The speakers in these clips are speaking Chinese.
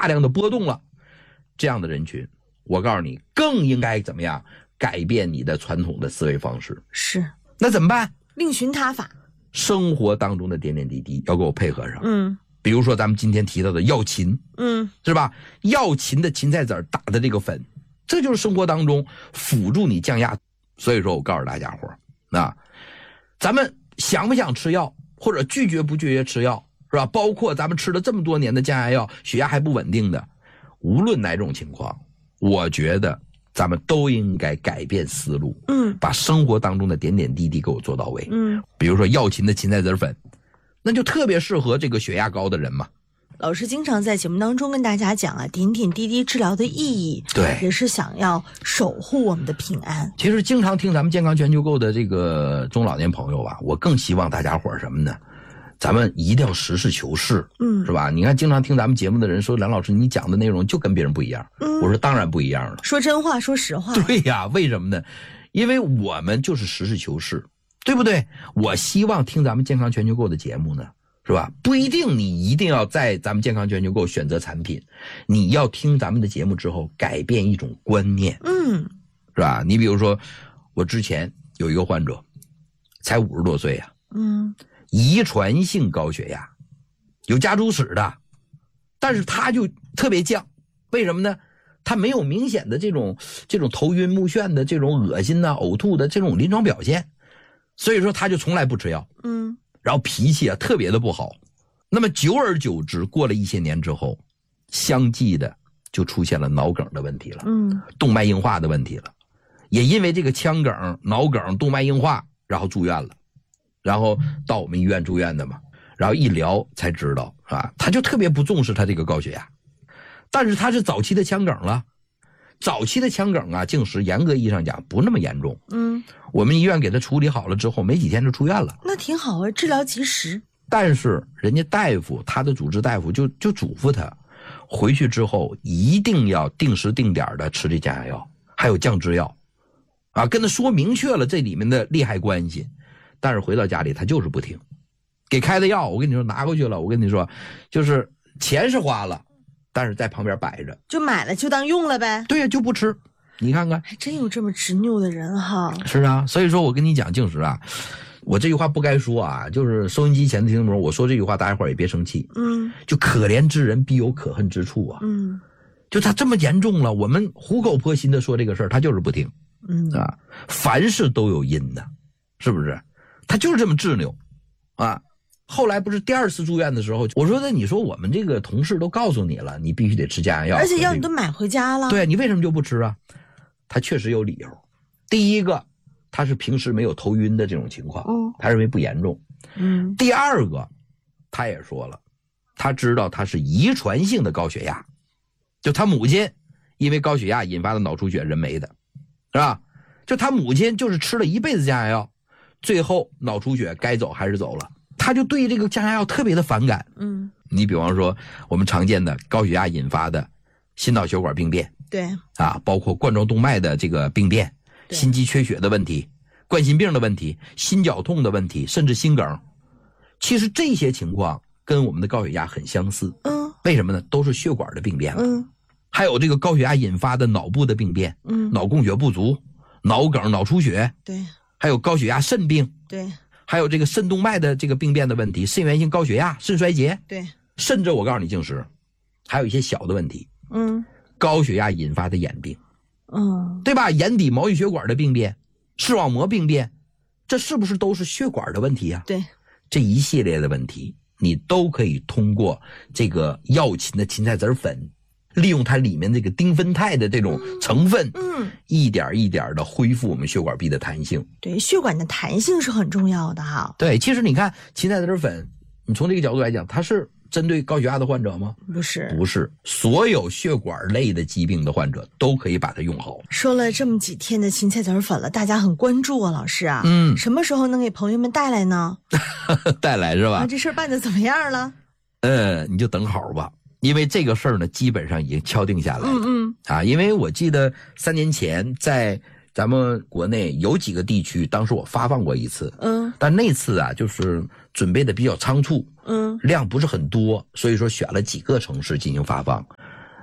大量的波动了，这样的人群，我告诉你，更应该怎么样改变你的传统的思维方式。 是， 那怎么办？ 另寻他法。 生活当中的点点滴滴要给我配合上。比如说咱们今天提到的药芹，是吧？药芹的芹菜籽打的这个粉，这就是生活当中辅助你降压。所以说我告诉大家伙，咱们想不想吃药，或者拒绝不拒绝吃药，是吧？包括咱们吃了这么多年的降压药，血压还不稳定的，无论哪种情况，我觉得咱们都应该改变思路，把生活当中的点点滴滴给我做到位。比如说药芹的芹菜籽粉，那就特别适合这个血压高的人嘛。 老师经常在节目当中跟大家讲啊，点点滴滴治疗的意义， 对， 也是想要守护我们的平安。 其实经常听咱们健康全球购的这个中老年朋友吧，我更希望大家伙什么呢？咱们一定要实事求是，是吧？你看经常听咱们节目的人说，梁老师你讲的内容就跟别人不一样。我说当然不一样了， 说真话，说实话。 对呀，为什么呢？因为我们就是实事求是，对不对？我希望听咱们健康全球购的节目呢，是吧？不一定你一定要在咱们健康全球购选择产品，你要听咱们的节目之后改变一种观念，是吧？你比如说我之前有一个患者才50多岁啊，遗传性高血压，有家族史的，但是他就特别犟，为什么呢？他没有明显的这种头晕目眩的这种恶心呕吐的这种临床表现，所以说他就从来不吃药，然后脾气特别的不好。那么久而久之，过了一些年之后，相继的就出现了脑梗的问题了，动脉硬化的问题了，也因为这个腔梗、脑梗、动脉硬化，然后住院了，然后到我们医院住院的嘛，然后一聊才知道他就特别不重视他这个高血压，但是他是早期的腔梗了。早期的腔梗净实严格意义上讲不那么严重，我们医院给他处理好了之后，没几天就出院了。 那挺好啊，治疗及时。 但是人家大夫，他的主治大夫就嘱咐他，回去之后一定要定时定点的吃这降压药，还有降脂药，跟他说明确了这里面的利害关系。但是回到家里他就是不听，给开的药我跟你说拿过去了，我跟你说就是钱是花了，但是在旁边摆着， 就买了就当用了呗。 对呀，就不吃。你看看， 还真有这么执拗的人哈。 是啊，所以说我跟你讲，静时我这句话不该说就是收音机前的听众朋友，我说这句话大家伙也别生气。就可怜之人必有可恨之处就他这么严重了，我们苦口婆心的说这个事儿，他就是不听。凡事都有因的，是不是？他就是这么执拗后来不是第2次住院的时候，我说你说我们这个同事都告诉你了，你必须得吃降压药， 而且药你都买回家了， 对，你为什么就不吃啊？他确实有理由。第一个，他是平时没有头晕的这种情况，他认为不严重。第二个，他也说了，他知道他是遗传性的高血压，就他母亲因为高血压引发的脑出血人没的，是吧？就他母亲就是吃了一辈子降压药，最后脑出血该走还是走了，他就对这个降压药特别的反感。你比方说我们常见的高血压引发的心脑血管病变， 对包括冠状动脉的这个病变，心肌缺血的问题，冠心病的问题，心绞痛的问题，甚至心梗，其实这些情况跟我们的高血压很相似。为什么呢？都是血管的病变了。还有这个高血压引发的脑部的病变，脑供血不足，脑梗、脑出血， 对， 还有高血压肾病， 对， 还有这个肾动脉的这个病变的问题，肾源性高血压、肾衰竭， 对， 甚至我告诉你，静时还有一些小的问题，高血压引发的眼病，对吧？眼底毛细血管的病变，视网膜病变，这是不是都是血管的问题啊？ 对， 这一系列的问题，你都可以通过这个药芹的芹菜籽粉，利用它里面这个丁酚肽的这种成分，一点一点的恢复我们血管壁的弹性。 对，血管的弹性是很重要的哈。 对，其实你看芹菜籽粉，你从这个角度来讲，它是针对高血压的患者吗？ 不是， 不是，所有血管类的疾病的患者都可以把它用好。 说了这么几天的芹菜籽粉了，大家很关注啊，老师啊，什么时候能给朋友们带来呢？ 带来是吧？ 这事儿办得怎么样了？ 你就等好吧。因为这个事儿呢，基本上已经敲定下来了。因为我记得3年前在咱们国内有几个地区，当时我发放过一次，但那次就是准备的比较仓促，量不是很多，所以说选了几个城市进行发放。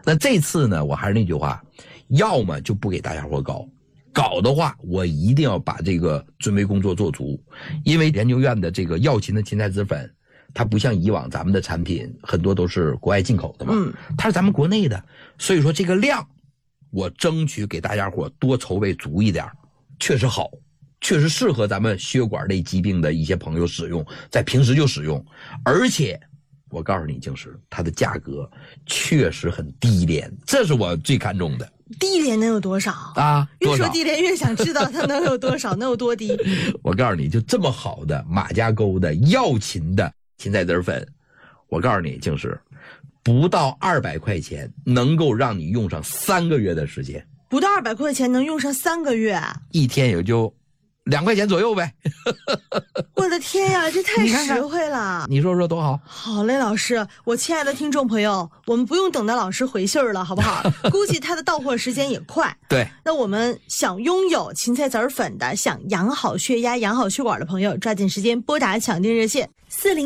那这次呢，我还是那句话，要么就不给大家伙搞的话，我一定要把这个准备工作做足，因为研究院的这个药禽的芹菜籽粉，它不像以往咱们的产品很多都是国外进口的嘛，它是咱们国内的，所以说这个量我争取给大家伙多筹备足一点，确实好，确实适合咱们血管类疾病的一些朋友使用，在平时就使用，而且我告诉你，静时它的价格确实很低廉，这是我最看重的。 低廉能有多少啊？ 越说低廉越想知道它能有多少，能有多低。 我告诉你，就这么好的马家沟的药禽的芹菜籽粉，我告诉你，静时不到200块钱能够让你用上3个月的时间。 不到200块钱能用上3个月， 一天也就2块钱左右呗。 我的天呀，这太实惠了！ 你说说多好。 好嘞，老师，我亲爱的听众朋友，我们不用等到老师回信儿了，好不好？估计他的到货时间也快。 对， 那我们想拥有芹菜籽粉的，想养好血压、养好血管的朋友，抓紧时间拨打抢订热线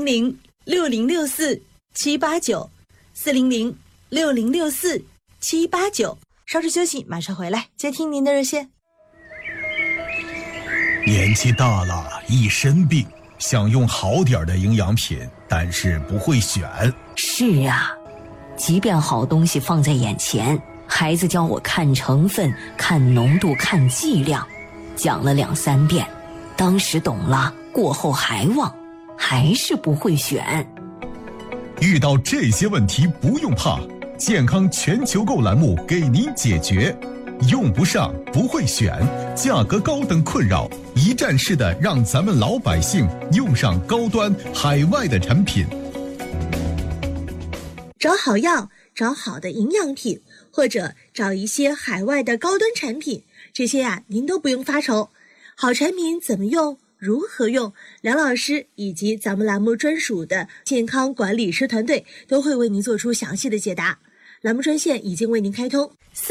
400-6064-789，400-6064-789。稍事休息，马上回来接听您的热线。 年纪大了，一身病，想用好点的营养品，但是不会选。 是啊，即便好东西放在眼前，孩子教我看成分、看浓度、看剂量，讲了2、3遍，当时懂了，过后还忘，还是不会选。 遇到这些问题不用怕，健康全球购栏目给您解决。用不上，不会选，价格高等困扰，一站式的让咱们老百姓用上高端海外的产品。 找好药，找好的营养品，或者找一些海外的高端产品，这些您都不用发愁。好产品怎么用，如何用，梁老师以及咱们栏目专属的健康管理师团队都会为您做出详细的解答。栏目专线已经为您开通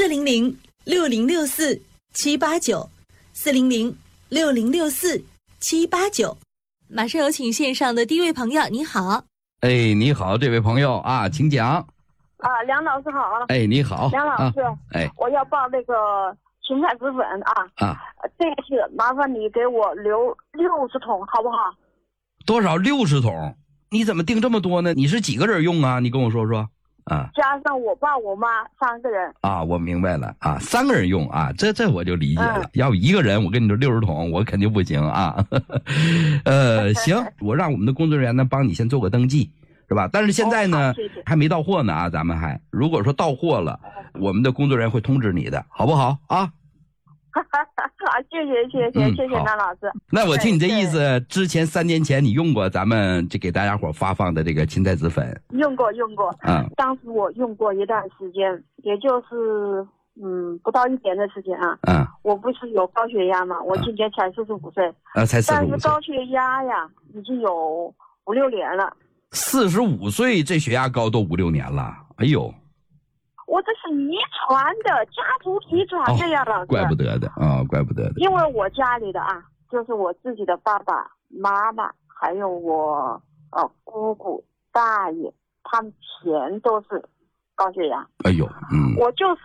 ，400-6064-789，400-6064-789。马上有请线上的第一位朋友，你好。 哎，你好，这位朋友啊，请讲。 啊，梁老师好。 哎，你好， 梁老师， 哎， 我要报那个芹菜籽粉啊，这次麻烦你给我留60桶，好不好？ 多少？60桶？你怎么订这么多呢？你是几个人用啊？你跟我说说。啊， 加上我爸我妈3个人啊，我明白了啊，3个人用啊，这我就理解了。要1个人，我跟你说60桶，我肯定不行啊。行，我让我们的工作人员呢帮你先做个登记，是吧？但是现在呢， 谢谢， 还没到货呢啊，咱们还如果说到货了，我们的工作人员会通知你的，好不好啊？ 好，谢谢梁老师。 那我听你这意思，之前3年前你用过咱们这给大家伙发放的这个芹菜籽粉？ 用过。当时我用过一段时间，也就是不到1年的时间啊。我不是有高血压嘛，我今年才45岁。 才45岁。 但是高血压呀，已经有5、6年了。 45岁这血压高都5、6年了，哎呦。 我这是遗传的，家族遗传的呀，老师。 怪不得的啊，怪不得的。 因为我家里的就是我自己的爸爸妈妈，还有我姑姑大爷，他们全都是高血压。 哎呦， 我就是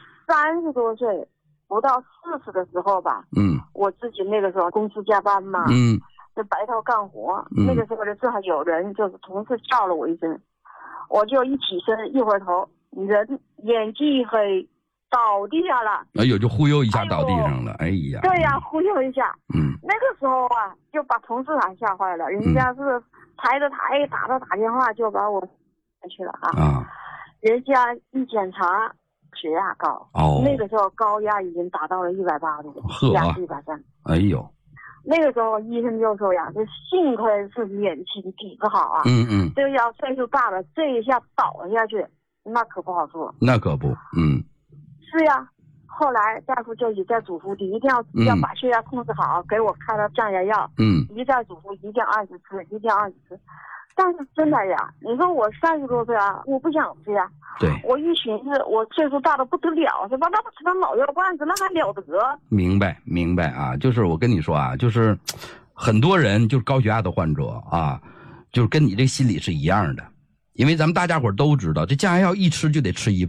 30多岁，不到40的时候吧。我自己那个时候公司加班嘛。就白头干活。那个时候正好有人就是同事叫了我一声，我就一起身一回头。人眼睛一黑，倒地下了。哎呦，就忽悠一下倒地上了。哎呀，对呀，忽悠一下。那个时候就把同事还吓坏了。人家是抬着台打电话就把我去了人家一检查血压高。那个时候高压已经达到了180度，压是130。哎呦，那个时候医生就说呀，这幸亏是年轻体质好啊。这要岁数大了，这一下倒下去。那可不好做，那可不，是呀。后来大夫就一再嘱咐你一定要把血压控制好，给我开了降压药，一再嘱咐一定按时吃，一定按时吃。但是真的呀，你说我30多岁我不想吃呀。对，我一寻思，我岁数大的不得了，是吧？那不吃点老药罐子，那还了得？明白啊，就是我跟你说啊，就是很多人就是高血压的患者就是跟你这个心理是一样的。因为咱们大家伙都知道，这降压药一吃就得吃1